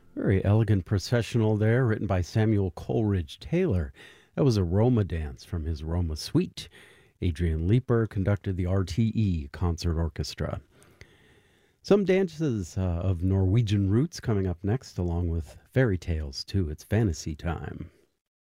Very elegant processional there, written by Samuel Coleridge Taylor. That was a Roma dance from his Roma suite. Adrian Leeper conducted the RTE Concert Orchestra. Some dances of Norwegian roots coming up next, along with fairy tales, too. It's fantasy time.